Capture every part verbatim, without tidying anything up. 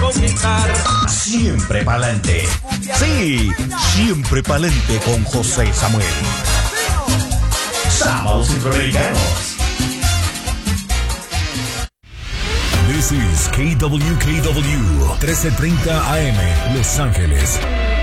conquistar. Siempre pa'lante. Sí, siempre pa'lante con José Samuel. Sábados Centroamericanos. This is K W K W trece treinta A M Los Ángeles.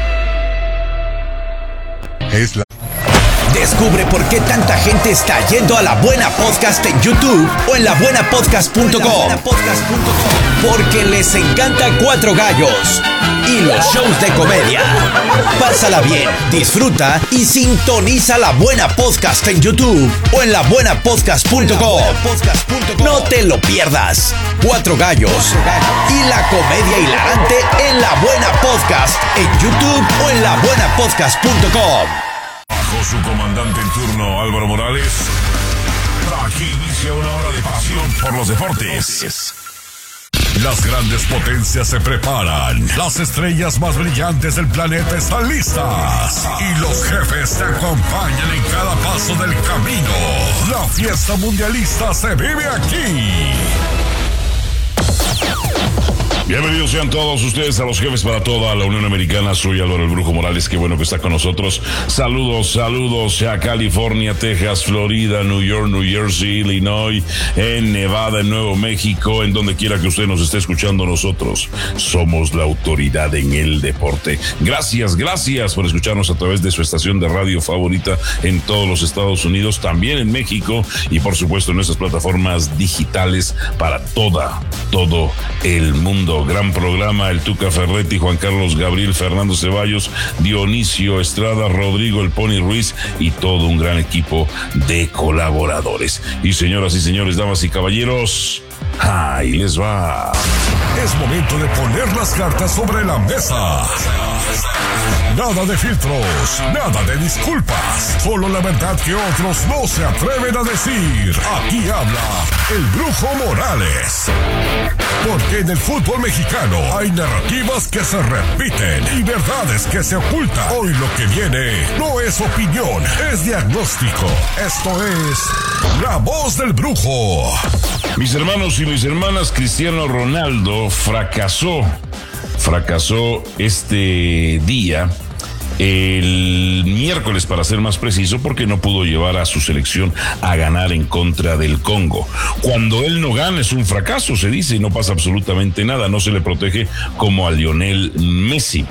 Es la... Descubre por qué tanta gente está yendo a La Buena Podcast en YouTube o en la buena podcast punto com. Porque les encanta Cuatro Gallos y los shows de comedia. Pásala bien, disfruta y sintoniza La Buena Podcast en YouTube o en la buena podcast punto com. No te lo pierdas. Cuatro Gallos y la comedia hilarante en La Buena Podcast en YouTube o en la buena podcast punto com. Bajo su comandante en turno, Álvaro Morales, aquí inicia una hora de pasión por los deportes. Las grandes potencias se preparan. Las estrellas más brillantes del planeta están listas. Y los jefes te acompañan en cada paso del camino. La fiesta mundialista se vive aquí. Bienvenidos sean todos ustedes a los jefes para toda la Unión Americana. Soy Álvaro el Brujo Morales, qué bueno que está con nosotros. Saludos, saludos a California, Texas, Florida, New York, New Jersey, Illinois, en Nevada, en Nuevo México, en donde quiera que usted nos esté escuchando. Nosotros somos la autoridad en el deporte. Gracias, gracias por escucharnos a través de su estación de radio favorita en todos los Estados Unidos, también en México y por supuesto en nuestras plataformas digitales para toda, todo el mundo. Gran programa, el Tuca Ferretti, Juan Carlos Gabriel, Fernando Ceballos, Dionisio Estrada, Rodrigo el Pony Ruiz y todo un gran equipo de colaboradores. Y señoras y señores, damas y caballeros, ahí les va. Es momento de poner las cartas sobre la mesa. Nada de filtros, nada de disculpas, solo la verdad que otros no se atreven a decir. Aquí habla el Brujo Morales. Porque en el fútbol mexicano hay narrativas que se repiten y verdades que se ocultan. Hoy lo que viene no es opinión, es diagnóstico. Esto es La Voz del Brujo. Mis hermanos y mis hermanas, Cristiano Ronaldo fracasó, fracasó este día, el miércoles para ser más preciso, porque no pudo llevar a su selección a ganar en contra del Congo. Cuando él no gana es un fracaso, se dice, y no pasa absolutamente nada, no se le protege como a Lionel Messi.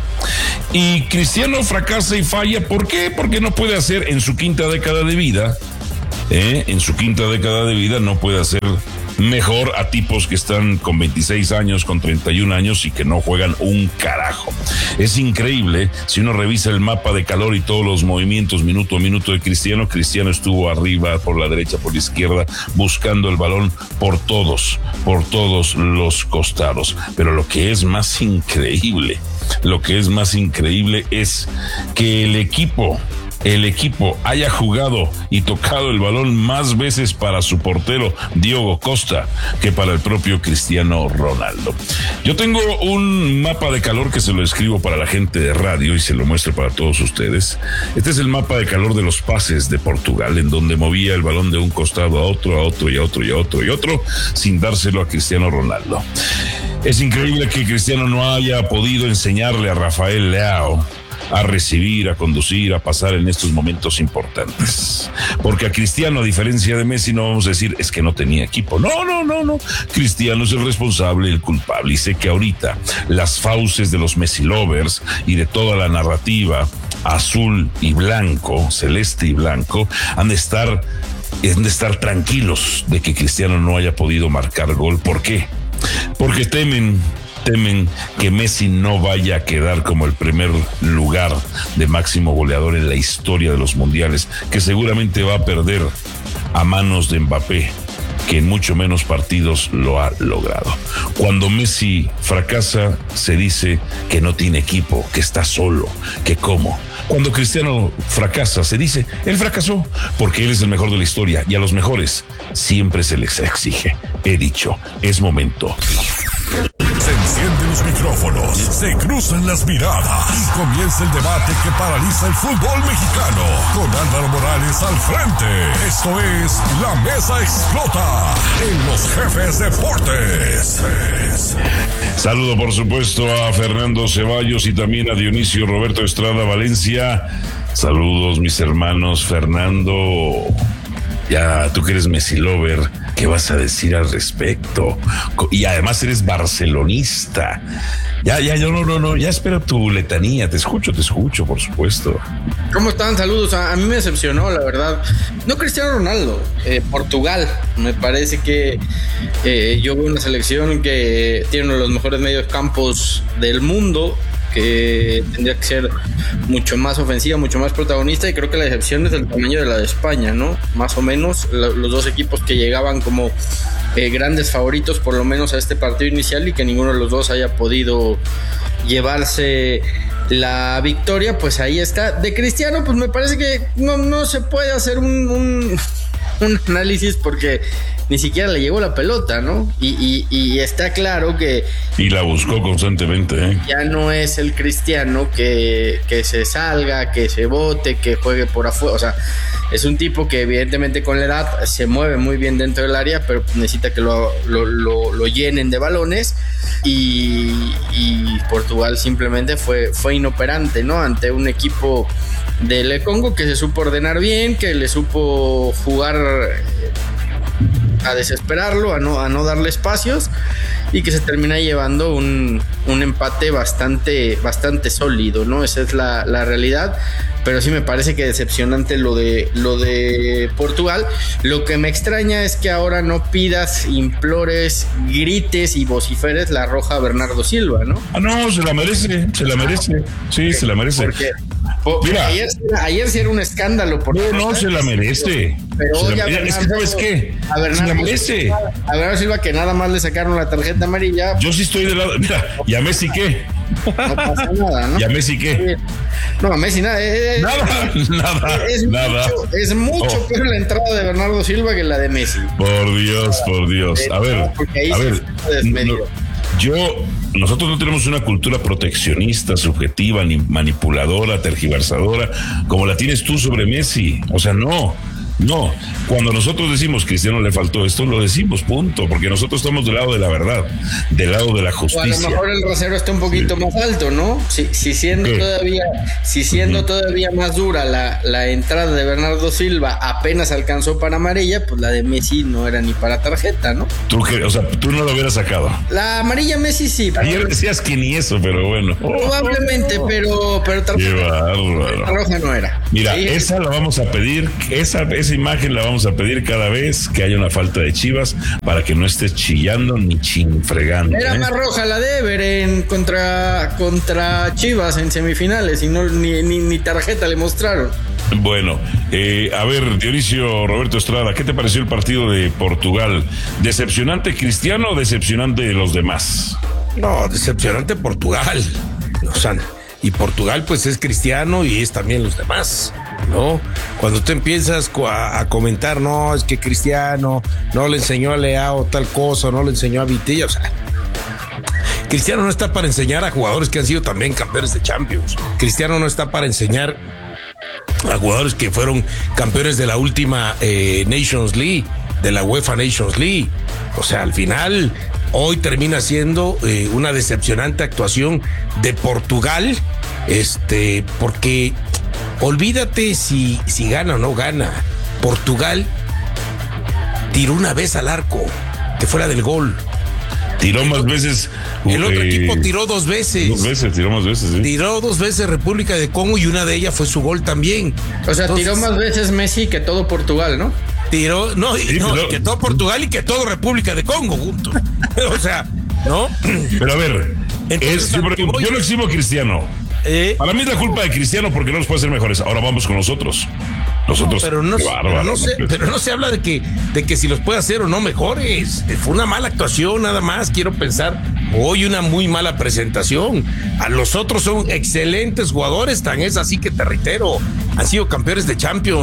Y Cristiano fracasa y falla, ¿por qué? Porque no puede hacer en su quinta década de vida, ¿eh? en su quinta década de vida no puede hacer mejor a tipos que están con veintiséis años, con treinta y un años y que no juegan un carajo. Es increíble, si uno revisa el mapa de calor y todos los movimientos minuto a minuto de Cristiano, Cristiano estuvo arriba, por la derecha, por la izquierda, buscando el balón por todos, por todos los costados. Pero lo que es más increíble, lo que es más increíble es que el equipo el equipo haya jugado y tocado el balón más veces para su portero Diogo Costa que para el propio Cristiano Ronaldo. Yo tengo un mapa de calor que se lo escribo para la gente de radio y se lo muestro para todos ustedes. Este es el mapa de calor de los pases de Portugal, en donde movía el balón de un costado a otro, a otro y a otro y a otro y otro, sin dárselo a Cristiano Ronaldo. Es increíble que Cristiano no haya podido enseñarle a Rafael Leao a recibir, a conducir, a pasar en estos momentos importantes. Porque a Cristiano, a diferencia de Messi, no vamos a decir es que no tenía equipo. No, no, no, no. Cristiano es el responsable y el culpable. Y sé que ahorita las fauces de los Messi lovers y de toda la narrativa azul y blanco, celeste y blanco, han de estar, han de estar tranquilos de que Cristiano no haya podido marcar gol. ¿Por qué? Porque temen temen que Messi no vaya a quedar como el primer lugar de máximo goleador en la historia de los mundiales, que seguramente va a perder a manos de Mbappé, que en mucho menos partidos lo ha logrado. Cuando Messi fracasa, se dice que no tiene equipo, que está solo, que cómo. Cuando Cristiano fracasa, se dice, él fracasó porque él es el mejor de la historia y a los mejores siempre se les exige. He dicho, es momento. Se encienden los micrófonos. micrófonos, se cruzan las miradas y comienza el debate que paraliza el fútbol mexicano. Con Álvaro Morales al frente. Esto es La Mesa Explota en Los Jefes Deportes. Saludo por supuesto a Fernando Ceballos y también a Dionisio Roberto Estrada Valencia. Saludos mis hermanos. Fernando, ya tú que eres Messi lover, ¿qué vas a decir al respecto? Y además eres barcelonista. Ya, ya, yo no, no, no, ya espero tu letanía, te escucho, te escucho, por supuesto. ¿Cómo están? Saludos. A, a mí me decepcionó, la verdad. No Cristiano Ronaldo, eh, Portugal. Me parece que eh, yo veo una selección que tiene uno de los mejores medios campos del mundo, que tendría que ser mucho más ofensiva, mucho más protagonista, y creo que la decepción es del tamaño de la de España, ¿no? Más o menos, lo, los dos equipos que llegaban como eh, grandes favoritos, por lo menos a este partido inicial, y que ninguno de los dos haya podido llevarse la victoria, pues ahí está. De Cristiano, pues me parece que no, no se puede hacer un, un, un análisis porque ni siquiera le llegó la pelota, ¿no? Y, y, y está claro que... Y la buscó constantemente, ¿eh? Ya no es el Cristiano que, que se salga, que se bote, que juegue por afuera. O sea, es un tipo que evidentemente con la edad se mueve muy bien dentro del área, pero necesita que lo, lo, lo, lo llenen de balones. Y, y Portugal simplemente fue, fue inoperante, ¿no? Ante un equipo del Congo que se supo ordenar bien, que le supo jugar a desesperarlo, a no, a no darle espacios, y que se termina llevando un, un empate bastante, bastante sólido, ¿no? Esa es la, la realidad. Pero sí me parece que decepcionante lo de, lo de Portugal. Lo que me extraña es que ahora no pidas, implores, grites y vociferes la roja a Bernardo Silva, ¿no? Ah, no, se la merece, se la merece. Sí, ¿Por se la merece. Porque, porque Mira, ayer, ayer sí era un escándalo. Porque no, no, se la merece. Pero hoy la, a Bernardo, es que ¿sabes qué? A Bernardo, se la merece. A Bernardo Silva, que nada más le sacaron la tarjeta amarilla. Yo sí estoy de lado. Mira, ¿y a Messi qué? No pasa nada, ¿no? ¿Y a Messi qué? No, a Messi nada. Es, nada, es, nada, es nada. Mucho, es mucho oh. peor la entrada de Bernardo Silva que la de Messi. Por Dios, por Dios. A ver, a ver. No, yo, nosotros no tenemos una cultura proteccionista, subjetiva, ni manipuladora, tergiversadora, como la tienes tú sobre Messi. O sea, no. No, cuando nosotros decimos Cristiano le faltó esto, lo decimos, punto, porque nosotros estamos del lado de la verdad, del lado de la justicia. O a lo mejor el rasero está un poquito sí. más alto, ¿no? Si, si siendo ¿Qué? todavía, si siendo uh-huh. todavía más dura la, la entrada de Bernardo Silva apenas alcanzó para amarilla, pues la de Messi no era ni para tarjeta, ¿no? Tú que, o sea, tú no lo hubieras sacado. La amarilla Messi sí. Ayer decías que ni eso, pero bueno. Probablemente, oh, pero, pero tarjeta. Qué bárbaro. La roja no era. Mira, sí. esa la vamos a pedir, esa, esa imagen la vamos a pedir cada vez que haya una falta de Chivas para que no estés chillando ni chinfregando. Era ¿eh? más roja la de Ever en contra, contra Chivas en semifinales y no ni, ni, ni tarjeta le mostraron. Bueno, eh, a ver, Dionisio Roberto Estrada, ¿qué te pareció el partido de Portugal? ¿Decepcionante Cristiano o decepcionante los demás? No, decepcionante Portugal. O sea, y Portugal pues es Cristiano y es también los demás, ¿no? Cuando tú empiezas a, a comentar, no, es que Cristiano no le enseñó a Leao tal cosa, no le enseñó a Vitilla, o sea, Cristiano no está para enseñar a jugadores que han sido también campeones de Champions. Cristiano no está para enseñar a jugadores que fueron campeones de la última eh, Nations League, de la UEFA Nations League. O sea, al final, hoy termina siendo eh, una decepcionante actuación de Portugal, este, porque olvídate si, si gana o no gana. Portugal tiró una vez al arco, que fuera del gol. Tiró más veces. El otro eh, equipo tiró dos veces. Dos veces, tiró más veces, sí. Tiró dos veces República de Congo y una de ellas fue su gol también. O sea, Entonces, tiró más veces Messi que todo Portugal, ¿no? Tiró, no, sí, no pero, que todo Portugal y que todo República de Congo juntos. O sea, ¿no? Pero a ver, Entonces, es, yo, yo, yo no eximo a Cristiano. Eh, Para mí es la culpa de Cristiano porque no nos puede hacer mejores. Ahora vamos con nosotros. Nosotros, no, pero, no, bárbaro, pero, no se, pero no se habla de que, de que si los puede hacer o no mejores. Fue una mala actuación nada más, quiero pensar. Hoy una muy mala presentación. A los otros son excelentes jugadores, tan es así que te reitero, han sido campeones de Champions.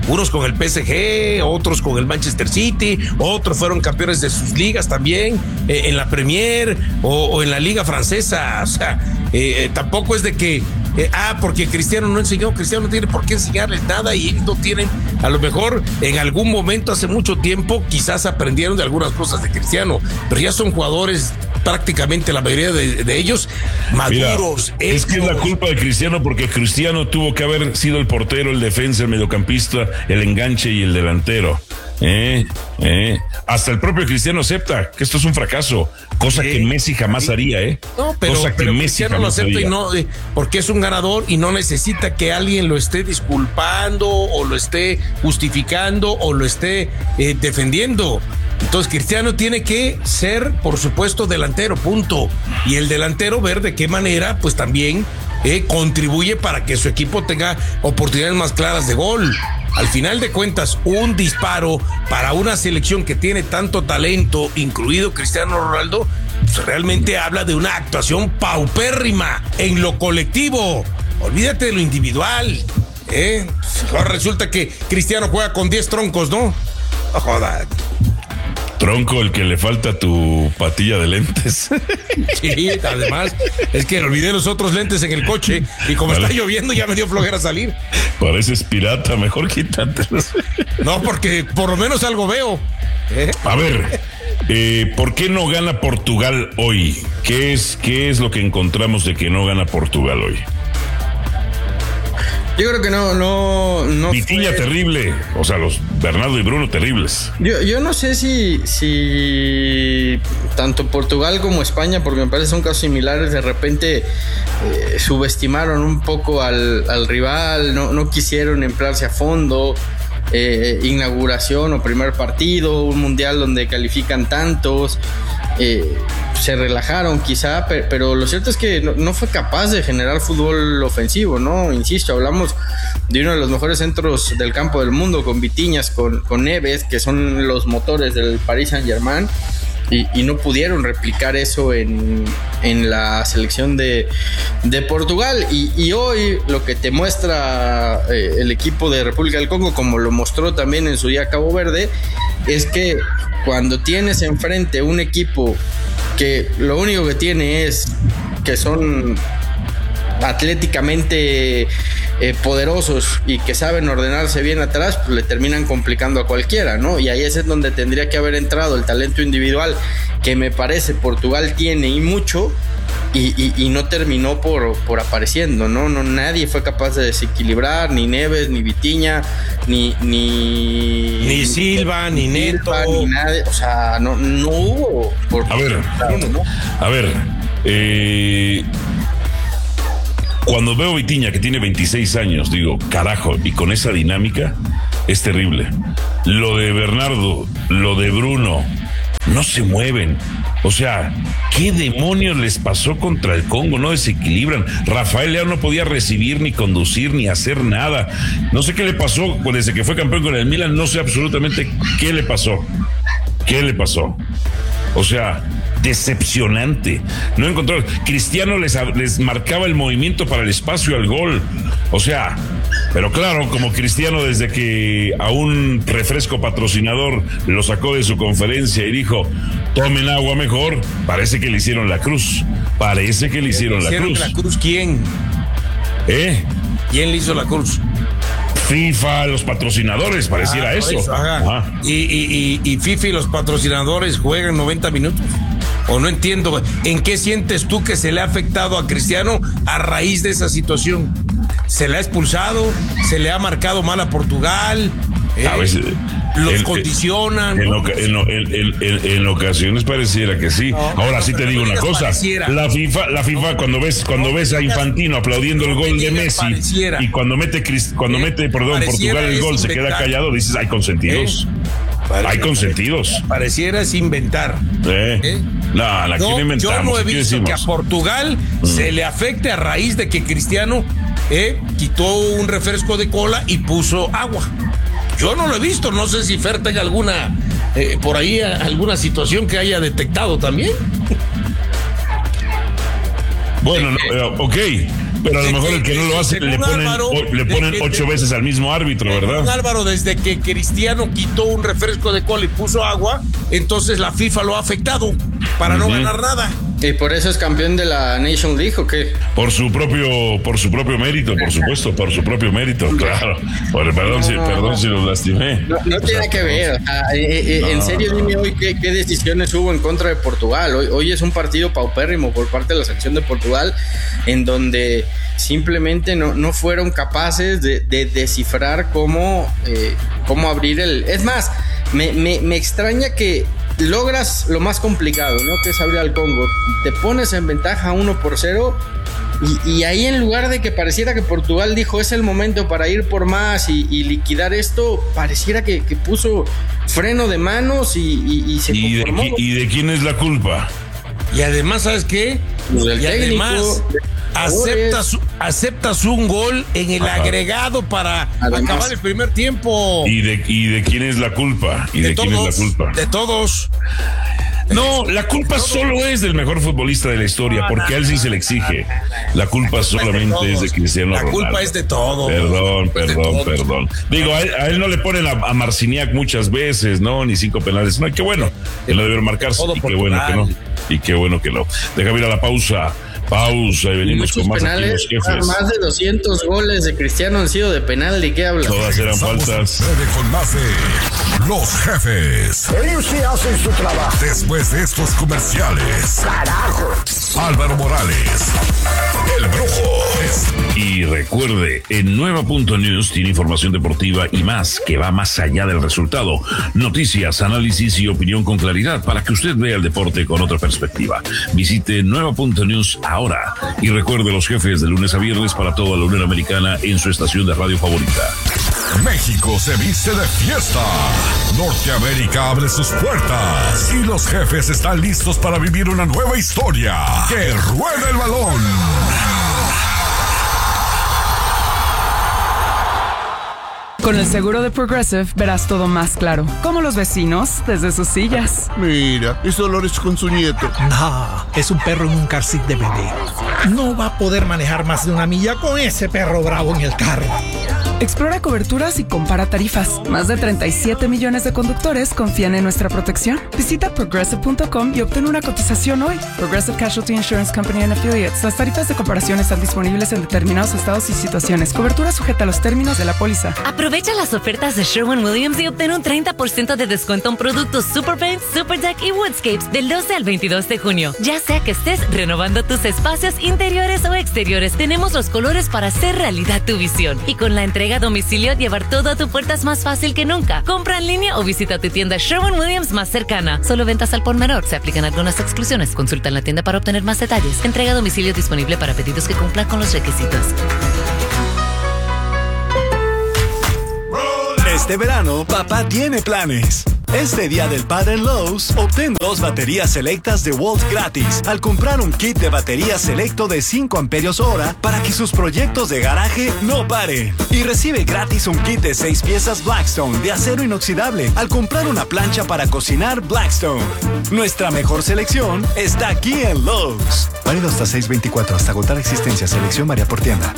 unos con el P S G, otros con el Manchester City, otros fueron campeones de sus ligas también, eh, en la Premier o, o en la Liga Francesa. O sea, eh, tampoco es de que, eh, ah, porque Cristiano no enseñó, Cristiano no tiene por qué enseñarles nada y no tienen, a lo mejor en algún momento hace mucho tiempo quizás aprendieron de algunas cosas de Cristiano, pero ya son jugadores prácticamente la mayoría de, de ellos maduros. Mira, es que es la culpa de Cristiano porque Cristiano tuvo que haber sido el portero, el defensa, el mediocampista, el enganche y el delantero. Eh, eh. Hasta el propio Cristiano acepta que esto es un fracaso, cosa sí, que Messi jamás sí. haría, ¿eh? No, pero, cosa que pero Messi Cristiano lo acepta haría. y no, eh, porque es un ganador y no necesita que alguien lo esté disculpando o lo esté justificando o lo esté eh, defendiendo. Entonces Cristiano tiene que ser, por supuesto, delantero, punto. Y el delantero ver de qué manera, pues también eh, contribuye para que su equipo tenga oportunidades más claras de gol. Al final de cuentas, un disparo para una selección que tiene tanto talento, incluido Cristiano Ronaldo, pues realmente habla de una actuación paupérrima en lo colectivo. Olvídate de lo individual. ¿eh? Ahora resulta que Cristiano juega con diez troncos, ¿no? No joda. Tronco, el que le falta tu patilla de lentes. Sí, además, es que olvidé los otros lentes en el coche y como vale. Está lloviendo ya me dio flojera salir. Pareces pirata, mejor quítatelos. No, porque por lo menos algo veo. ¿Eh? A ver, eh, ¿por qué no gana Portugal hoy? ¿Qué es, qué es lo que encontramos de que no gana Portugal hoy? Yo creo que no, no, no. Vitinha fue... terrible, o sea, los Bernardo y Bruno terribles. Yo, yo no sé si, si tanto Portugal como España, porque me parece que son casos similares, de repente eh, subestimaron un poco al, al rival, no, no quisieron emplearse a fondo. Eh, inauguración o primer partido, un mundial donde califican tantos, eh, se relajaron quizá, pero, pero lo cierto es que no, no fue capaz de generar fútbol ofensivo, ¿no? Insisto, hablamos de uno de los mejores centros del campo del mundo, con Vitinhas, con, con Neves, que son los motores del Paris Saint-Germain, y, y no pudieron replicar eso en, en la selección de, de Portugal. Y, y hoy lo que te muestra eh, el equipo de República del Congo, como lo mostró también en su día Cabo Verde, es que cuando tienes enfrente un equipo que lo único que tiene es que son atléticamente eh, poderosos y que saben ordenarse bien atrás, pues le terminan complicando a cualquiera, ¿no? Y ahí es donde tendría que haber entrado el talento individual que me parece Portugal tiene y mucho, y, y, y no terminó por, por apareciendo, ¿no? No, nadie fue capaz de desequilibrar, ni Neves, ni Vitinha, ni ni, ni Silva, ni, ni Neto, Silva, ni nadie, o sea, no, no hubo. Por, a ver, ¿no? a ver, eh... cuando veo Vitinha, que tiene veintiséis años, digo, carajo, y con esa dinámica, es terrible. Lo de Bernardo, lo de Bruno, no se mueven. O sea, ¿qué demonios les pasó contra el Congo? No desequilibran. Rafael Leao no podía recibir, ni conducir, ni hacer nada. No sé qué le pasó desde que fue campeón con el Milan, no sé absolutamente qué le pasó. ¿Qué le pasó? O sea, decepcionante. No encontró. Cristiano les, les marcaba el movimiento para el espacio al gol. O sea, pero claro, como Cristiano, desde que a un refresco patrocinador lo sacó de su conferencia y dijo, tomen agua mejor, parece que le hicieron la cruz. Parece que le hicieron, ¿Le hicieron la cruz. la cruz quién? ¿Eh? ¿Quién le hizo la cruz? FIFA, los patrocinadores, pareciera ah, eso. eso ajá. Y, y, y, y FIFA y los patrocinadores juegan noventa minutos. O no entiendo, ¿en qué sientes tú que se le ha afectado a Cristiano a raíz de esa situación? ¿Se le ha expulsado? ¿Se le ha marcado mal a Portugal? Eh, a veces los el, condicionan. En, ¿no? en, en, en, en, en ocasiones pareciera que sí. No, Ahora no, sí te digo no una cosa. Pareciera. La FIFA, la FIFA no, cuando ves cuando ves a Infantino aplaudiendo el gol de Messi pareciera. y cuando mete cuando eh, mete perdón Portugal el gol se queda callado, dices hay consentidos. Eh, hay consentidos. Pareciera es inventar. Eh. ¿Eh? No, la no, inventamos, yo no he visto que a Portugal mm. se le afecte a raíz de que Cristiano eh, quitó un refresco de cola y puso agua. Yo no lo he visto, no sé si Fer tenga alguna, eh, por ahí alguna situación que haya detectado también. Bueno, no, eh, ok, pero a lo mejor el que no lo hace le ponen, Álvaro, o, le ponen de, ocho de, veces al mismo árbitro, ¿verdad? Álvaro, desde que Cristiano quitó un refresco de cola y puso agua, entonces la FIFA lo ha afectado para uh-huh. no ganar nada. ¿Y por eso es campeón de la Nation League o qué? Por su propio, por su propio mérito, por supuesto, por su propio mérito, claro. Por, perdón, no, si, perdón no, si los lastimé. No, no tiene o sea, que ver. O sea, eh, eh, no, en serio, dime hoy qué, qué decisiones hubo en contra de Portugal. Hoy, hoy es un partido paupérrimo por parte de la selección de Portugal, en donde simplemente no, no fueron capaces de, de descifrar cómo, eh, cómo abrir el... Es más, me, me, me extraña que logras lo más complicado, ¿no? Que es abrir al Congo. Te pones en ventaja uno por cero y, y ahí, en lugar de que pareciera que Portugal dijo es el momento para ir por más y, y liquidar esto, pareciera que, que puso freno de manos y, y, y se ¿Y conformó. de, ¿Y de quién es la culpa? Y además, ¿sabes qué? Pues el y técnico, además aceptas, aceptas un gol en el Ajá. agregado para además, acabar el primer tiempo. ¿Y de, y de quién es la culpa? ¿Y de, de quién todos, es la culpa? De todos. No, la culpa solo es del mejor futbolista de la historia, porque a él sí se le exige. La culpa solamente es de Cristiano Ronaldo. La culpa es de todos. Perdón, perdón, perdón. Digo, a él, a él no le ponen a, a Marciniak muchas veces, ¿no? Ni cinco penales. No, qué bueno. Él no debe marcarse. Y qué bueno que no. Y qué bueno que no. Déjame ir a la pausa. Pausa y venimos con más penales, aquí los jefes. Más de doscientos goles de Cristiano han sido de penal. ¿De qué hablas? Todas eran faltas. Con más de Los Jefes. Ellos sí hacen su trabajo. Después de estos comerciales. Carajo. Álvaro Morales, el Brujo. Y recuerde, en Nueva punto news tiene información deportiva y más que va más allá del resultado. Noticias, análisis y opinión con claridad para que usted vea el deporte con otra perspectiva. Visite Nueva punto news ahora y recuerde los jefes de lunes a viernes para toda la Unión Americana en su estación de radio favorita. México se viste de fiesta. Norteamérica abre sus puertas y los jefes están listos para vivir una nueva historia. ¡Que ruede el balón! Con el seguro de Progressive verás todo más claro, como los vecinos desde sus sillas. Mira, es Dolores con su nieto. No, es un perro en un car seat de bebé. No va a poder manejar más de una milla con ese perro bravo en el carro. Explora coberturas y compara tarifas. Más de treinta y siete millones de conductores confían en nuestra protección. Visita progressive punto com y obtén una cotización hoy. Progressive Casualty Insurance Company and Affiliates. Las tarifas de comparación están disponibles en determinados estados y situaciones. Cobertura sujeta a los términos de la póliza. Aprovecha las ofertas de Sherwin-Williams y obtén un treinta por ciento de descuento en productos Super Paint, Super Deck y Woodscapes del doce al veintidós de junio. Ya sea que estés renovando tus espacios interiores o exteriores, tenemos los colores para hacer realidad tu visión. Y con la entrega a domicilio, llevar todo a tu puerta es más fácil que nunca. Compra en línea o visita tu tienda Sherwin-Williams más cercana. Solo ventas al por menor. Se aplican algunas exclusiones. Consulta en la tienda para obtener más detalles. Entrega a domicilio disponible para pedidos que cumplan con los requisitos. Este verano, papá tiene planes. Este día del padre en Lowe's, obtén dos baterías selectas de Walt gratis al comprar un kit de batería selecto de cinco amperios hora para que sus proyectos de garaje no paren. Y recibe gratis un kit de seis piezas Blackstone de acero inoxidable al comprar una plancha para cocinar Blackstone. Nuestra mejor selección está aquí en Lowe's. Válido hasta seis veinticuatro, hasta agotar existencia. Selección varía por tienda.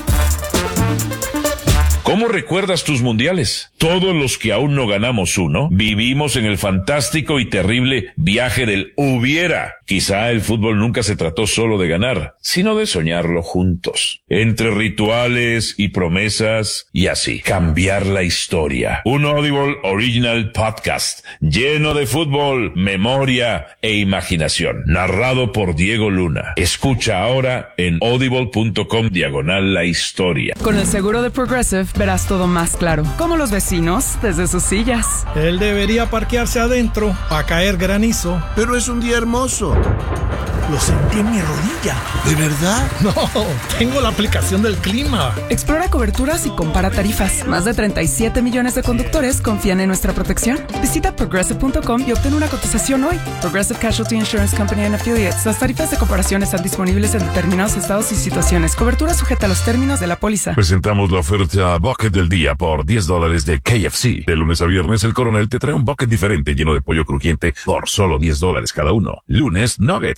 ¿Cómo recuerdas tus mundiales? Todos los que aún no ganamos uno, vivimos en el fantástico y terrible viaje del hubiera. Quizá el fútbol nunca se trató solo de ganar, sino de soñarlo juntos. Entre rituales y promesas, y así, cambiar la historia. Un Audible Original Podcast, lleno de fútbol, memoria e imaginación. Narrado por Diego Luna. Escucha ahora en audible punto com diagonal la historia. Con el seguro de Progressive verás todo más claro, como los vecinos desde sus sillas. Él debería parquearse adentro para caer granizo. Pero es un día hermoso. Lo sentí en mi rodilla. ¿De verdad? No, tengo la aplicación del clima. Explora coberturas y compara tarifas. Más de treinta y siete millones de conductores confían en nuestra protección. Visita progressive punto com y obtén una cotización hoy. Progressive Casualty Insurance Company and Affiliates. Las tarifas de comparación están disponibles en determinados estados y situaciones. Cobertura sujeta a los términos de la póliza. Presentamos la oferta Bucket del Día por diez dólares de K F C. De lunes a viernes, el Coronel te trae un bucket diferente lleno de pollo crujiente por solo diez dólares cada uno. Lunes, Nuggets. Martes,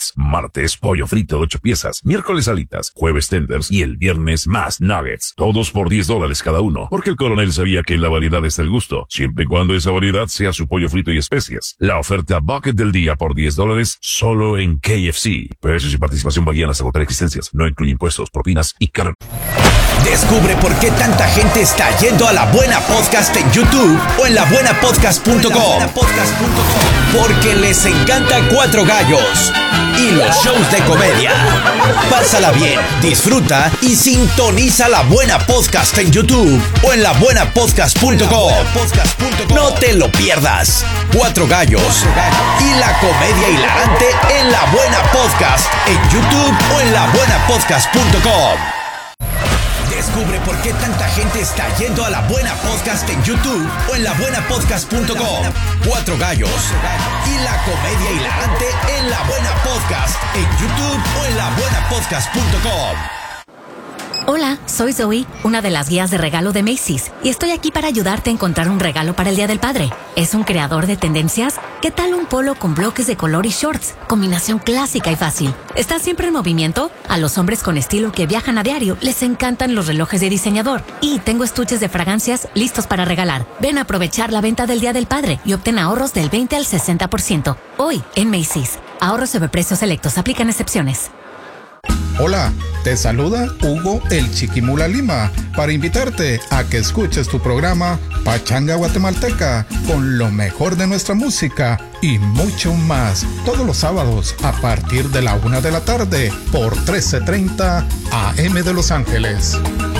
Martes, pollo frito ocho piezas. Miércoles alitas. Jueves tenders. Y el viernes más nuggets. Todos por diez dólares cada uno. Porque el coronel sabía que en la variedad está el gusto. Siempre y cuando esa variedad sea su pollo frito y especias. La oferta Bucket del día por diez dólares solo en K F C. Precios y participación varían hasta agotar existencias. No incluye impuestos, propinas y carne. Descubre por qué tanta gente está yendo a La Buena Podcast en YouTube o en la buena podcast punto com. Porque les encanta Cuatro Gallos y los shows de comedia. Pásala bien, disfruta y sintoniza La Buena Podcast en YouTube o en la buena podcast punto com. No te lo pierdas. Cuatro Gallos y la comedia hilarante en La Buena Podcast en YouTube o en la buena podcast punto com. Descubre por qué tanta gente está yendo a La Buena Podcast en YouTube o en la buena podcast punto com. Cuatro Gallos y la comedia hilarante en La Buena Podcast en YouTube o en la buena podcast punto com. Hola, soy Zoe, una de las guías de regalo de Macy's, y estoy aquí para ayudarte a encontrar un regalo para el Día del Padre. ¿Es un creador de tendencias? ¿Qué tal un polo con bloques de color y shorts? Combinación clásica y fácil. ¿Estás siempre en movimiento? A los hombres con estilo que viajan a diario les encantan los relojes de diseñador. Y tengo estuches de fragancias listos para regalar. Ven a aprovechar la venta del Día del Padre y obtén ahorros del veinte al sesenta por ciento. Hoy en Macy's. Ahorros sobre precios selectos. Aplican excepciones. Hola, te saluda Hugo el Chiquimula Lima para invitarte a que escuches tu programa Pachanga Guatemalteca con lo mejor de nuestra música y mucho más todos los sábados a partir de la una de la tarde por trece treinta A M de Los Ángeles.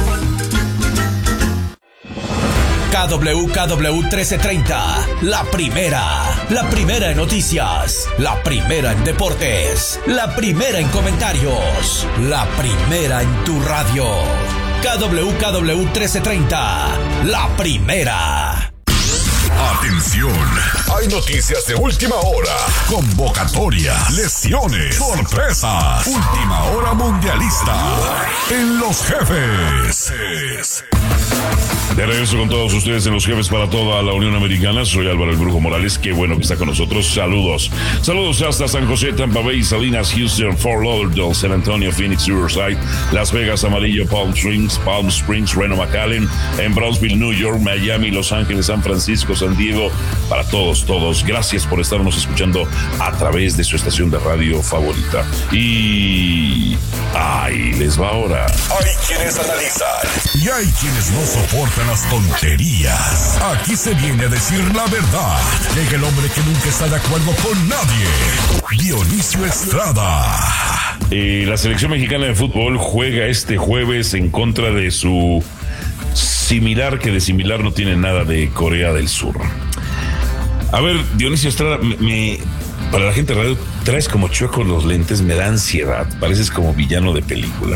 K W K W trece treinta, la primera, la primera en noticias, la primera en deportes, la primera en comentarios, la primera en tu radio. K W K W trece treinta, la primera. Atención, hay noticias de última hora, convocatorias, lesiones, sorpresas, última hora mundialista en Los Jefes. De regreso con todos ustedes en Los Jefes para toda la Unión Americana. Soy Álvaro el Brujo Morales. Qué bueno que está con nosotros. Saludos. Saludos hasta San José, Tampa Bay, Salinas, Houston, Fort Lauderdale, San Antonio, Phoenix, Riverside, Las Vegas, Amarillo, Palm Springs, Palm Springs, Reno, McAllen, en Brownsville, New York, Miami, Los Ángeles, San Francisco, San Diego. Para todos, todos. Gracias por estarnos escuchando a través de su estación de radio favorita. Y ahí les va ahora. Hay quienes analizan y hay quienes no soportan las tonterías. Aquí se viene a decir la verdad. Llega el hombre que nunca está de acuerdo con nadie, Dionisio Estrada. Eh, la selección mexicana de fútbol juega este jueves en contra de su similar, que de similar no tiene nada, de Corea del Sur. A ver, Dionisio Estrada, me, me, para la gente de radio, traes como chuecos los lentes, me da ansiedad, pareces como villano de película.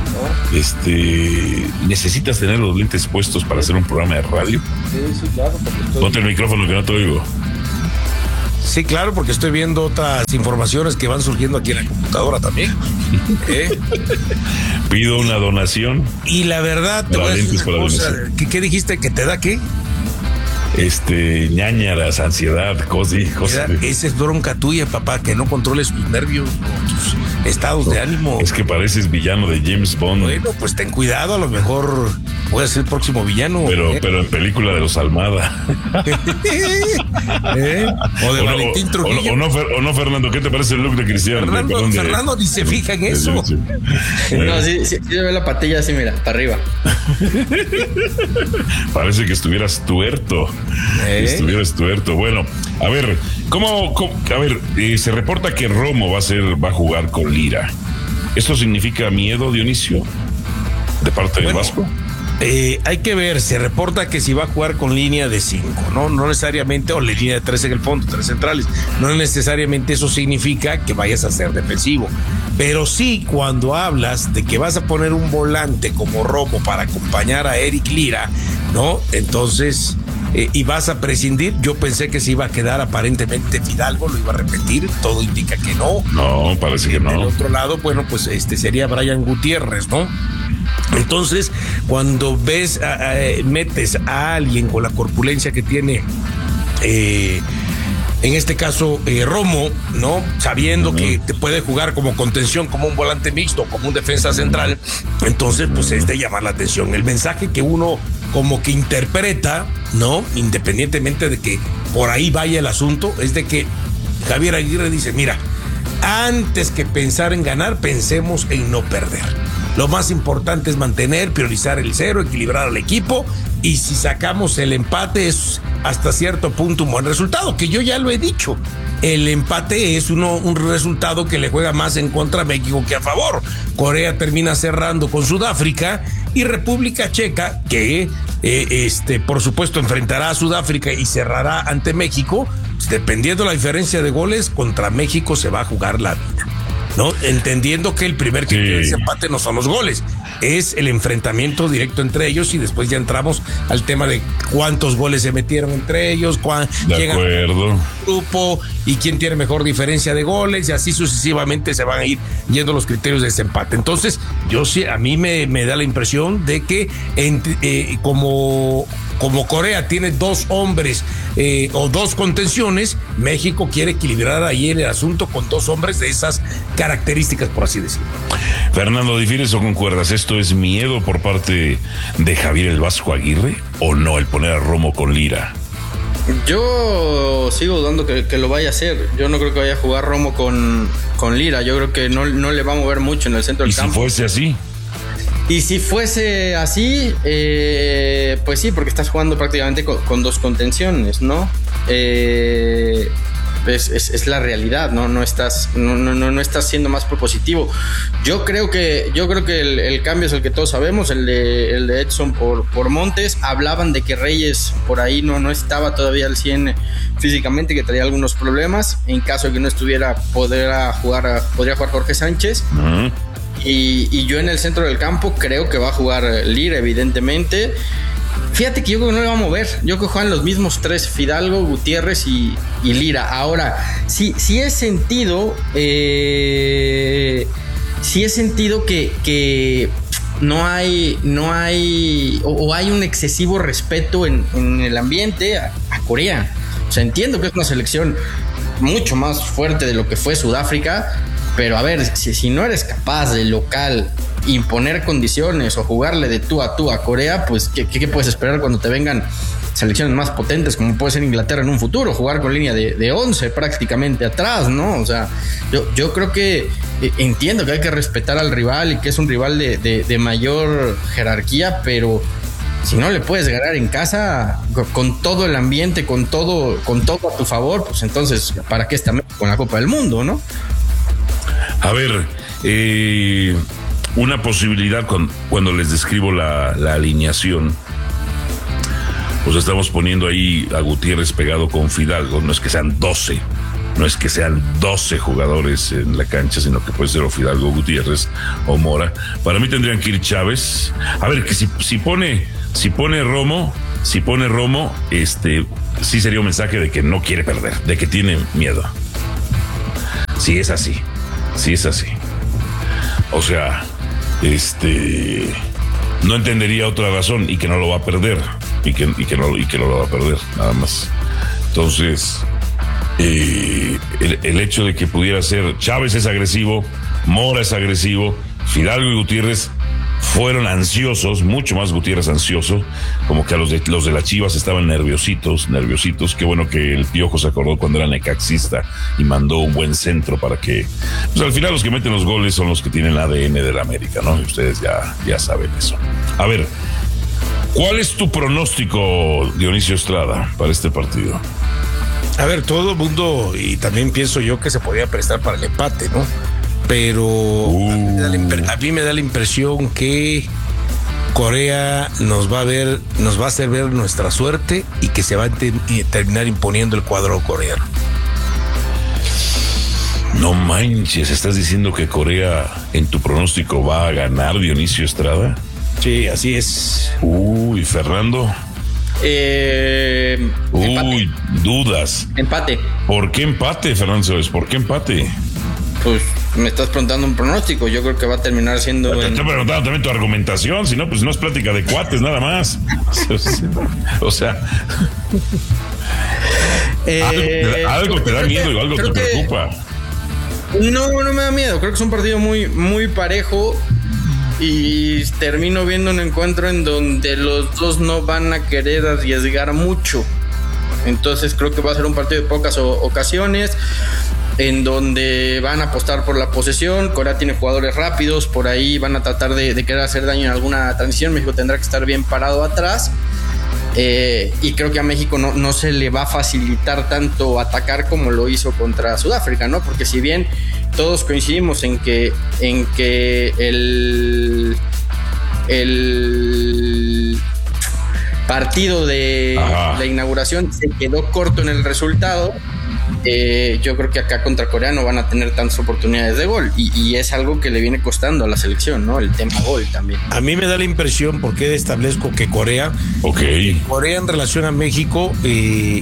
Este, ¿necesitas tener los lentes puestos para hacer un programa de radio? Sí, sí, claro. Estoy... Ponte el micrófono que no te oigo. Sí, claro, porque estoy viendo otras informaciones que van surgiendo aquí en la computadora también. ¿Eh? Pido una donación. Y la verdad, te voy a decir una cosa. ¿Qué, ¿Qué dijiste? ¿Que te da qué? Este, ñañaras, ansiedad, cosas. cosas. Esa es bronca tuya, papá, que no controles tus nervios, tus estados no, de ánimo. Es que pareces villano de James Bond. Bueno, pues ten cuidado, a lo mejor puedes ser el próximo villano. Pero, ¿eh? pero en película de los Almada. ¿Eh? O de o Valentín no, Trujillo. O, o, no, o no, Fernando, ¿qué te parece el look de Cristiano? Fernando, de, Fernando ni se fija en eso. Sí, sí. No, sí, sí, sí, ve la patilla así, mira, para arriba. Parece que estuvieras tuerto. ¿Eh? Estuvieras tuerto. Bueno, a ver, ¿cómo? cómo a ver, eh, se reporta que Romo va a ser, va a jugar con Lira. ¿Esto significa miedo, Dionisio, de parte del bueno, Vasco? Eh, hay que ver, se reporta que si va a jugar con línea de cinco, ¿no? No necesariamente, o línea de tres en el fondo, tres centrales. No necesariamente eso significa que vayas a ser defensivo. Pero sí, cuando hablas de que vas a poner un volante como Romo para acompañar a Eric Lira, ¿no? Entonces, eh, y vas a prescindir, yo pensé que se iba a quedar aparentemente Fidalgo, lo iba a repetir, todo indica que no. No, parece que no. Del otro lado, bueno, pues este sería Brian Gutiérrez, ¿no? Entonces, cuando ves, a, a, metes a alguien con la corpulencia que tiene eh, en este caso eh, Romo, ¿no? Sabiendo uh-huh. que te puede jugar como contención, como un volante mixto, como un defensa central, entonces pues es de llamar la atención. El mensaje que uno como que interpreta, ¿no? Independientemente de que por ahí vaya el asunto, es de que Javier Aguirre dice, mira, antes que pensar en ganar, pensemos en no perder. Lo más importante es mantener, priorizar el cero, equilibrar al equipo, y si sacamos el empate es hasta cierto punto un buen resultado, que yo ya lo he dicho. El empate es uno, un resultado que le juega más en contra a México que a favor. Corea termina cerrando con Sudáfrica y República Checa, que eh, este, por supuesto enfrentará a Sudáfrica y cerrará ante México. Dependiendo de la diferencia de goles, contra México se va a jugar la vida, ¿no? Entendiendo que el primer que tiene ese empate no son los goles, es el enfrentamiento directo entre ellos, y después ya entramos al tema de cuántos goles se metieron entre ellos, cuán, de acuerdo, quién grupo y quién tiene mejor diferencia de goles, y así sucesivamente se van a ir yendo los criterios de ese empate. Entonces, yo sí, a mí me, me da la impresión de que en, eh, como Como Corea tiene dos hombres eh, o dos contenciones, México quiere equilibrar ahí el asunto con dos hombres de esas características, por así decirlo. Fernando, ¿difieres o concuerdas? ¿Esto es miedo por parte de Javier el Vasco Aguirre o no, el poner a Romo con Lira? Yo sigo dudando que, que lo vaya a hacer. Yo no creo que vaya a jugar Romo con, con Lira. Yo creo que no, no le va a mover mucho en el centro del campo. ¿Y si fuese así? Y si fuese así, eh, pues sí, porque estás jugando prácticamente con, con dos contenciones, ¿no? Eh, es, es, es la realidad, ¿no? No estás, no, no, no estás siendo más propositivo. Yo creo que, yo creo que el, el cambio es el que todos sabemos, el de, el de Edson por, por Montes. Hablaban de que Reyes por ahí no, no estaba todavía al cien físicamente, que traía algunos problemas. En caso de que no estuviera, podría jugar, podría jugar Jorge Sánchez. Uh-huh. Y, y yo en el centro del campo creo que va a jugar Lira, evidentemente. Fíjate que yo creo que no le va a mover. Yo creo que juegan los mismos tres, Fidalgo, Gutiérrez y, y Lira. Ahora, sí, sí he sentido, eh, sí he sentido que, que no hay, no hay, o, o hay un excesivo respeto en, en el ambiente a, a Corea. O sea, entiendo que es una selección mucho más fuerte de lo que fue Sudáfrica. Pero a ver, si, si no eres capaz de local imponer condiciones o jugarle de tú a tú a Corea, pues ¿qué, qué puedes esperar cuando te vengan selecciones más potentes como puede ser Inglaterra en un futuro? Jugar con línea de, de once prácticamente atrás, ¿no? O sea, yo, yo creo que eh, entiendo que hay que respetar al rival y que es un rival de, de, de mayor jerarquía, pero si no le puedes ganar en casa con, con todo el ambiente, con todo, con todo a tu favor, pues entonces, ¿para qué está con la Copa del Mundo, no? A ver, eh, una posibilidad con, cuando les describo la, la alineación, pues estamos poniendo ahí a Gutiérrez pegado con Fidalgo. No es que sean doce, no es que sean doce jugadores en la cancha, sino que puede ser o Fidalgo, Gutiérrez o Mora. Para mí tendrían que ir Chávez. A ver, que si, si pone, si pone Romo, si pone Romo, este, sí sería un mensaje de que no quiere perder, de que tiene miedo. Si es así. Sí, es así. O sea, este, no entendería otra razón y que no lo va a perder y que, y que, no, y que no lo va a perder, nada más. Entonces, eh, el, el hecho de que pudiera ser Chávez es agresivo, Mora es agresivo, Fidalgo y Gutiérrez fueron ansiosos, mucho más Gutiérrez ansioso, como que a los de, los de las Chivas estaban nerviositos, nerviositos. Qué bueno que el Piojo se acordó cuando era necaxista y mandó un buen centro para que, pues al final los que meten los goles son los que tienen el A D N de la América, ¿no? Y ustedes ya, ya saben eso. A ver, ¿cuál es tu pronóstico, Dionisio Estrada, para este partido? A ver, todo el mundo, y también pienso yo que se podría prestar para el empate, ¿no? Pero uh. a, mí me da la impre- a mí me da la impresión que Corea nos va a ver, nos va a hacer ver nuestra suerte y que se va a te- terminar imponiendo el cuadro coreano. No manches, ¿estás diciendo que Corea en tu pronóstico va a ganar, Dionisio Estrada? Sí, así es. Uy, Fernando. Eh, Uy, empate. dudas. Empate. ¿Por qué empate, Fernando? ¿Por qué empate? Pues me estás preguntando un pronóstico. Yo creo que va a terminar siendo. Te en... estoy preguntando también tu argumentación. Si no, pues no es plática de cuates, nada más. O sea. Eh, algo te da miedo y algo te preocupa. No, no me da miedo. Creo que es un partido muy, muy parejo. Y termino viendo un encuentro en donde los dos no van a querer arriesgar mucho. Entonces creo que va a ser un partido de pocas o- ocasiones, en donde van a apostar por la posesión. Corea tiene jugadores rápidos, por ahí van a tratar de, de querer hacer daño en alguna transición. México tendrá que estar bien parado atrás. Eh, y creo que a México no, no se le va a facilitar tanto atacar como lo hizo contra Sudáfrica, ¿no? Porque si bien todos coincidimos en que, en que el, el partido de Ajá. la inauguración se quedó corto en el resultado, eh, yo creo que acá contra Corea no van a tener tantas oportunidades de gol, y, y es algo que le viene costando a la selección, ¿no? El tema gol también. A mí me da la impresión, porque establezco que Corea, okay. Corea en relación a México, eh,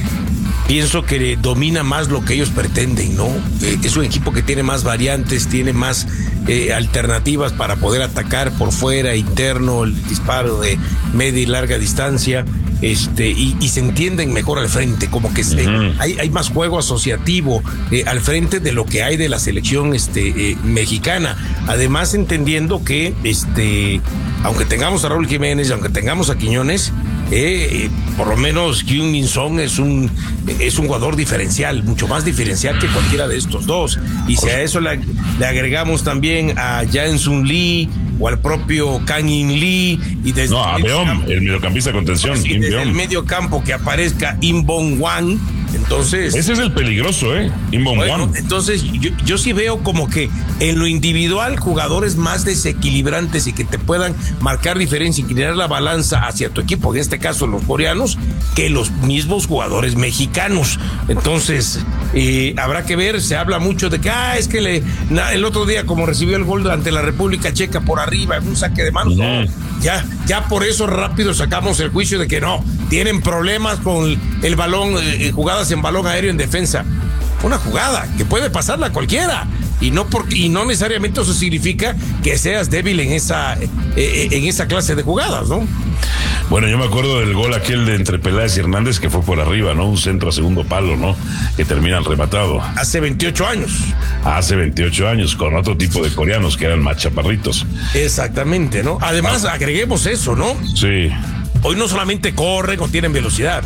pienso que domina más lo que ellos pretenden, ¿no? Eh, es un equipo que tiene más variantes, tiene más eh, alternativas para poder atacar por fuera, interno, el disparo de media y larga distancia, este, y, y se entienden mejor al frente, como que se, uh-huh. hay, hay más juego asociativo eh, al frente de lo que hay de la selección este, eh, mexicana. Además, entendiendo que este, aunque tengamos a Raúl Jiménez, aunque tengamos a Quiñones, Eh, por lo menos Heung-min Son es un es un jugador diferencial, mucho más diferencial que cualquiera de estos dos. Y si a eso le, le agregamos también a Jae-Sung Lee o al propio Kang In Lee, y desde no, a Beom, el mediocampista de contención, y desde el medio campo que aparezca Im Bong Hwan, entonces ese es el peligroso, eh Im Bong Hwan. Bueno, entonces yo, yo sí veo como que en lo individual jugadores más desequilibrantes y que te puedan marcar diferencia, inclinar la balanza hacia tu equipo, en este caso los coreanos, que los mismos jugadores mexicanos. Entonces eh, habrá que ver. Se habla mucho de que ah, es que le, na, el otro día como recibió el gol ante la República Checa por arriba en un saque de manos, no, ya, ya por eso rápido sacamos el juicio de que no, tienen problemas con el balón, eh, jugadas en balón aéreo en defensa. Una jugada que puede pasarla a cualquiera, y no porque, y no necesariamente eso significa que seas débil en esa eh, en esa clase de jugadas, ¿no? Bueno, yo me acuerdo del gol aquel de entre Peláez y Hernández, que fue por arriba, ¿no? Un centro a segundo palo, ¿no? Que termina el rematado. Hace veintiocho años. Hace veintiocho años, con otro tipo de coreanos que eran más chaparritos. Exactamente, ¿no? Además, ah. agreguemos eso, ¿no? Sí. Hoy no solamente corren o tienen velocidad,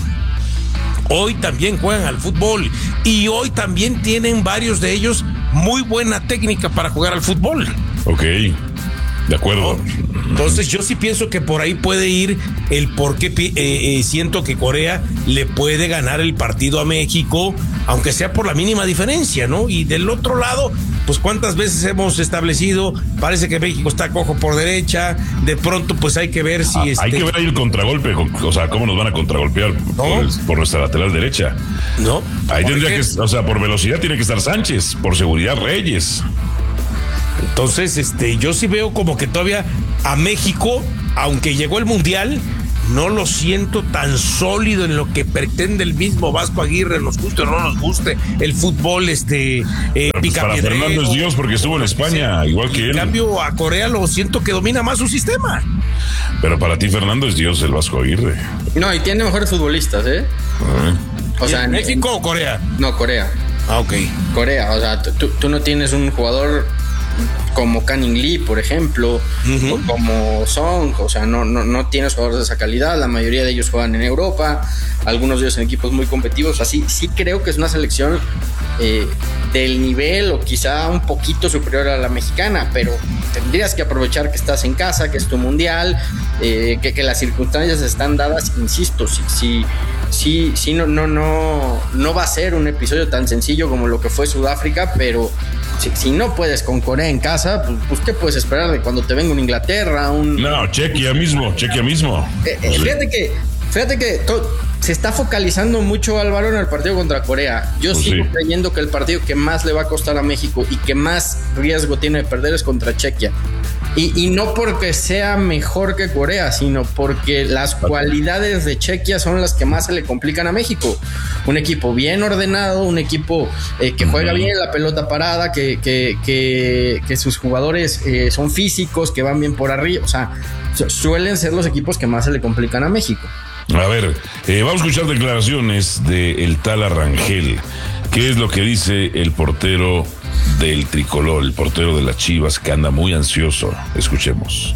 hoy también juegan al fútbol, y hoy también tienen varios de ellos muy buena técnica para jugar al fútbol. Ok, de acuerdo. Entonces yo sí pienso que por ahí puede ir el por qué eh, eh, siento que Corea le puede ganar el partido a México, aunque sea por la mínima diferencia, ¿no? Y del otro lado, pues cuántas veces hemos establecido, parece que México está cojo por derecha, de pronto pues hay que ver si... Ah, este... Hay que ver ahí el contragolpe, o sea, cómo nos van a contragolpear, ¿no? por, el, por nuestra lateral derecha. No. Ahí tendría que, o sea, por velocidad tiene que estar Sánchez, por seguridad Reyes. Entonces, este, yo sí veo como que todavía a México, aunque llegó el Mundial, no lo siento tan sólido en lo que pretende el mismo Vasco Aguirre, nos guste o no nos guste el fútbol, este eh, pues para Fernando es Dios porque estuvo en España, igual que él. En cambio, a Corea lo siento que domina más su sistema. Pero para ti, Fernando, es Dios el Vasco Aguirre. No, y tiene mejores futbolistas, ¿eh? Uh-huh. O sea, ¿en México en... o Corea? No, Corea. Ah, ok. Corea, o sea, tú, tú no tienes un jugador como Kang In Lee, por ejemplo, uh-huh. o como Song, o sea, no, no, no tienes jugadores de esa calidad. La mayoría de ellos juegan en Europa, algunos de ellos en equipos muy competitivos. Así sí creo que es una selección eh, del nivel o quizá un poquito superior a la mexicana, pero tendrías que aprovechar que estás en casa, que es tu mundial, eh, que, que las circunstancias están dadas. Insisto, si, si, si, si no, no, no, no va a ser un episodio tan sencillo como lo que fue Sudáfrica, pero Si, si no puedes con Corea en casa, pues, pues ¿qué puedes esperar de cuando te venga un Inglaterra? Un... No, Chequia mismo, Chequia mismo. Eh, eh, fíjate que, fíjate que to, se está focalizando mucho, Álvaro, en el partido contra Corea. Yo pues sigo sí. creyendo que el partido que más le va a costar a México y que más riesgo tiene de perder es contra Chequia. Y, y no porque sea mejor que Corea, sino porque las cualidades de Chequia son las que más se le complican a México. Un equipo bien ordenado, un equipo eh, que juega bien la pelota parada, que, que, que, que sus jugadores eh, son físicos, que van bien por arriba. O sea, su- suelen ser los equipos que más se le complican a México. A ver, eh, vamos a escuchar declaraciones del tal Rangel. ¿Qué es lo que dice el portero del tricolor, el portero de las Chivas, que anda muy ansioso? Escuchemos.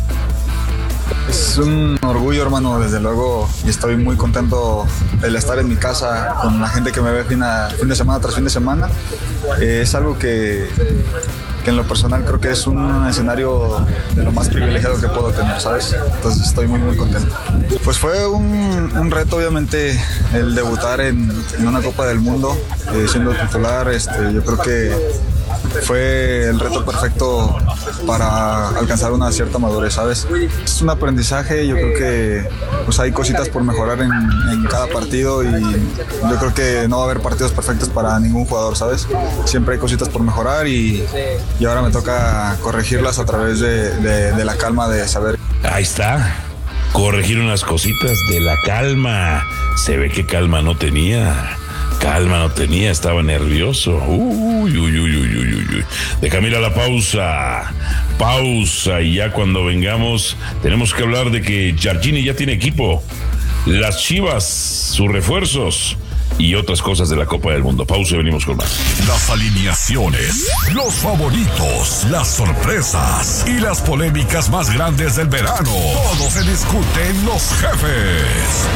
Es un orgullo, hermano, desde luego, y estoy muy contento de estar en mi casa con la gente que me ve fin, a, fin de semana tras fin de semana. Eh, es algo que, que en lo personal creo que es un escenario de lo más privilegiado que puedo tener, ¿sabes? Entonces estoy muy, muy contento. Pues fue un, un reto, obviamente, el debutar en, en una Copa del Mundo, eh, siendo titular. Este, yo creo que fue el reto perfecto para alcanzar una cierta madurez, ¿sabes? Es un aprendizaje, yo creo que pues hay cositas por mejorar en, en cada partido y yo creo que no va a haber partidos perfectos para ningún jugador, ¿sabes? Siempre hay cositas por mejorar y, y ahora me toca corregirlas a través de, de, de la calma de saber. Ahí está, corregir unas cositas de la calma. Se ve que calma no tenía. Calma no tenía, estaba nervioso. Uy, uy, uy, uy, uy, uy. Déjame ir a la pausa. Pausa y ya cuando vengamos tenemos que hablar de que Jardine ya tiene equipo. Las Chivas, sus refuerzos y otras cosas de la Copa del Mundo. Pausa y venimos con más. Las alineaciones, los favoritos, las sorpresas y las polémicas más grandes del verano. Todo se discute en Los Jefes.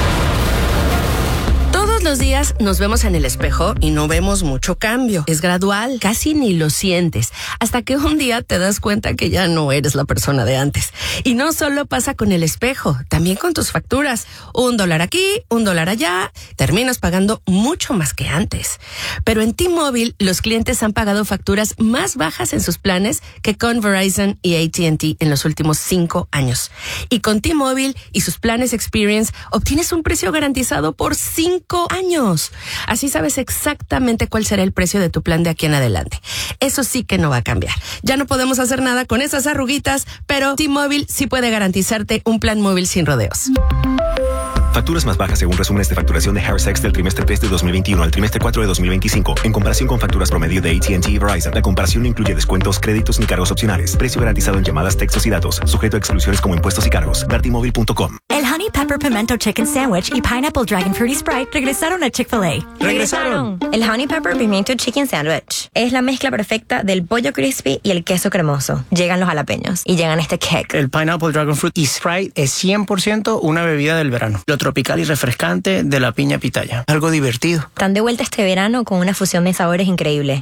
Todos los días nos vemos en el espejo y no vemos mucho cambio. Es gradual, casi ni lo sientes, hasta que un día te das cuenta que ya no eres la persona de antes. Y no solo pasa con el espejo, también con tus facturas. Un dólar aquí, un dólar allá, terminas pagando mucho más que antes. Pero en T-Mobile, los clientes han pagado facturas más bajas en sus planes que con Verizon y A T and T en los últimos cinco años. Y con T-Mobile y sus planes Experience, obtienes un precio garantizado por cinco años. Así sabes exactamente cuál será el precio de tu plan de aquí en adelante. Eso sí que no va a cambiar. Ya no podemos hacer nada con esas arruguitas, pero T-Mobile sí puede garantizarte un plan móvil sin rodeos. Facturas más bajas según resúmenes de facturación de Harris X del trimestre tres de dos mil veintiuno al trimestre cuatro de dos mil veinticinco. En comparación con facturas promedio de A T and T y Verizon, la comparación no incluye descuentos, créditos ni cargos opcionales. Precio garantizado en llamadas, textos y datos. Sujeto a exclusiones como impuestos y cargos. ver t mobile punto com. El Honey Pepper Pimento Chicken Sandwich y Pineapple Dragon Fruity Sprite regresaron a Chick-fil-A. ¡Regresaron! El Honey Pepper Pimiento Chicken Sandwich es la mezcla perfecta del pollo crispy y el queso cremoso. Llegan los jalapeños y llegan este kick. El Pineapple Dragon Fruit y Sprite es cien por ciento una bebida del verano. Lo tropical y refrescante de la piña pitaya. Algo divertido. Están de vuelta este verano con una fusión de sabores increíble.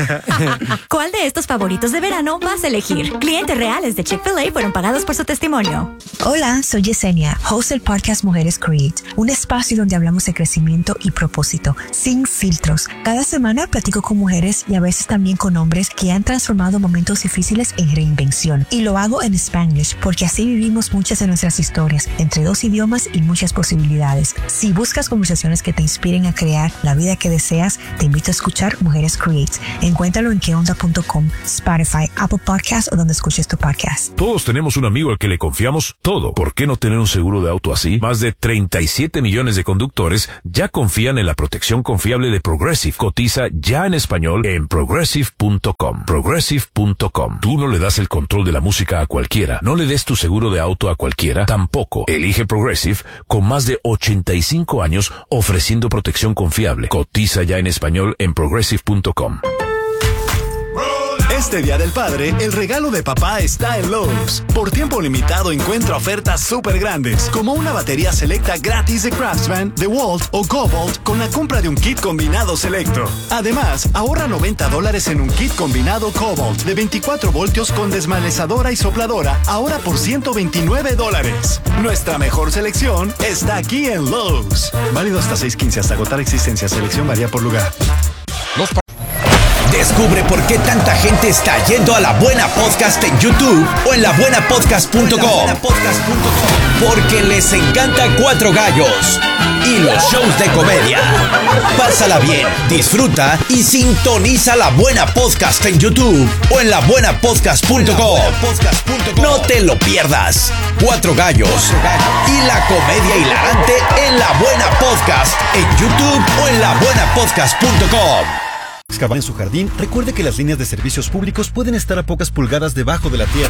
¿Cuál de estos favoritos de verano vas a elegir? Clientes reales de Chick-fil-A fueron pagados por su testimonio. Hola, soy Yesenia, host del podcast Mujeres Create, un espacio donde hablamos de crecimiento y propósito, sin filtros. Cada semana platico con mujeres y a veces también con hombres que han transformado momentos difíciles en reinvención. Y lo hago en Spanglish porque así vivimos muchas de nuestras historias, entre dos idiomas y muchas posibilidades. Si buscas conversaciones que te inspiren a crear la vida que deseas, te invito a escuchar Mujeres Create. Encuéntralo en que onda punto com, Spotify, Apple Podcasts o donde escuches tu podcast. Todos tenemos un amigo al que le confiamos todo. ¿Por qué no tener un seguro de auto así? Más de treinta y siete millones de conductores ya confían en la protección confiable de Progressive. Cotiza ya en español en progressive punto com. progressive punto com. Tú no le das el control de la música a cualquiera. No le des tu seguro de auto a cualquiera. Tampoco. Elige Progressive con más de ochenta y cinco años ofreciendo protección confiable. Cotiza ya en español en progressive punto com. Este Día del Padre, el regalo de papá está en Lowe's. Por tiempo limitado encuentra ofertas súper grandes, como una batería selecta gratis de Craftsman, DeWalt o Cobalt con la compra de un kit combinado selecto. Además, ahorra noventa dólares en un kit combinado Cobalt de veinticuatro voltios con desmalezadora y sopladora, ahora por ciento veintinueve dólares. Nuestra mejor selección está aquí en Lowe's. Válido hasta seis quince hasta agotar existencia. Selección varía por lugar. Los Descubre por qué tanta gente está yendo a La Buena Podcast en YouTube o en la buena podcast punto com. Porque les encanta Cuatro Gallos y los shows de comedia. Pásala bien, disfruta y sintoniza La Buena Podcast en YouTube o en la buena podcast punto com. No te lo pierdas. Cuatro Gallos y la comedia hilarante en La Buena Podcast en YouTube o en la buena podcast punto com. Excavar en su jardín, recuerde que las líneas de servicios públicos pueden estar a pocas pulgadas debajo de la tierra.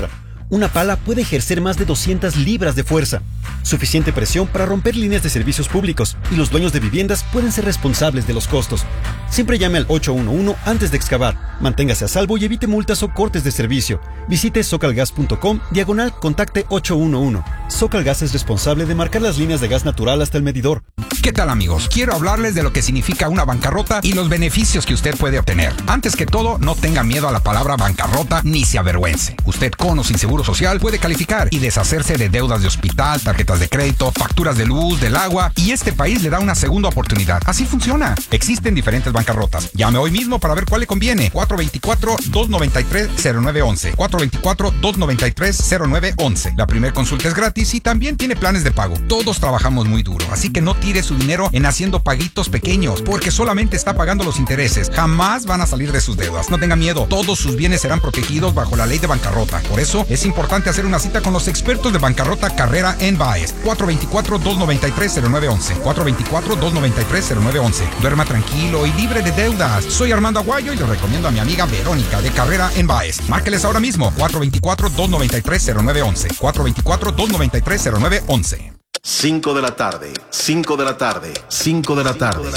Una pala puede ejercer más de doscientas libras de fuerza, suficiente presión para romper líneas de servicios públicos, y los dueños de viviendas pueden ser responsables de los costos. Siempre llame al ocho uno uno antes de excavar. Manténgase a salvo y evite multas o cortes de servicio. Visite socalgas punto com diagonal contacte ocho uno uno. Socalgas es responsable de marcar las líneas de gas natural hasta el medidor. ¿Qué tal, amigos? Quiero hablarles de lo que significa una bancarrota y los beneficios que usted puede obtener. Antes que todo, no tenga miedo a la palabra bancarrota ni se avergüence. Usted, con o sin seguro social, puede calificar y deshacerse de deudas de hospital, tarjetas de crédito, facturas de luz, del agua, y este país le da una segunda oportunidad. Así funciona. Existen diferentes bancarrotas. Llame hoy mismo para ver cuál le conviene. cuatro dos cuatro, dos nueve tres, cero nueve uno uno. cuatro dos cuatro, dos nueve tres, cero nueve uno uno. La primera consulta es gratis y también tiene planes de pago. Todos trabajamos muy duro, así que no tire su dinero en haciendo paguitos pequeños, porque solamente está pagando los intereses. Jamás van a salir de sus deudas. No tenga miedo, todos sus bienes serán protegidos bajo la ley de bancarrota. Por eso es importante hacer una cita con los expertos de bancarrota Carrera en Baez. cuatro dos cuatro, dos nueve tres, cero nueve uno uno. cuatro dos cuatro, dos nueve tres, cero nueve uno uno. Duerma tranquilo y libre de deudas. Soy Armando Aguayo y le recomiendo a mi amiga Verónica de Carrera en Baez. Márqueles ahora mismo. cuatro dos cuatro, dos nueve tres, cero nueve uno uno. cuatro dos cuatro, dos nueve tres, cero nueve uno uno. cinco de la tarde, cinco de la tarde, cinco de la tarde.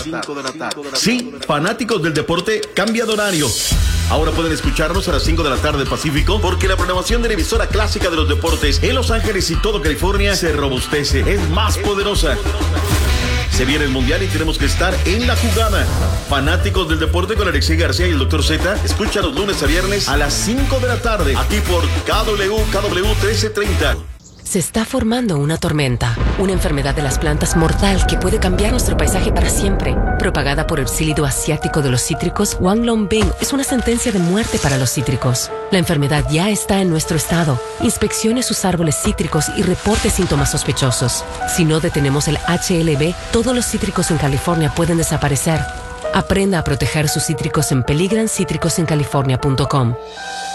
Sí, fanáticos del deporte, cambia de horario. Ahora pueden escucharnos a las cinco de la tarde Pacífico, porque la programación de la emisora clásica de los deportes en Los Ángeles y todo California se robustece, es más poderosa. Se viene el Mundial y tenemos que estar en la jugada. Fanáticos del deporte con Alexei García y el doctor Z, escucha los lunes a viernes a las cinco de la tarde, aquí por K W, K W trece treinta. Se está formando una tormenta, una enfermedad de las plantas mortal que puede cambiar nuestro paisaje para siempre. Propagada por el psílido asiático de los cítricos, Wanglongbing es una sentencia de muerte para los cítricos. La enfermedad ya está en nuestro estado. Inspeccione sus árboles cítricos y reporte síntomas sospechosos. Si no detenemos el H L B, todos los cítricos en California pueden desaparecer. Aprenda a proteger sus cítricos en peligran cítricos en california punto com.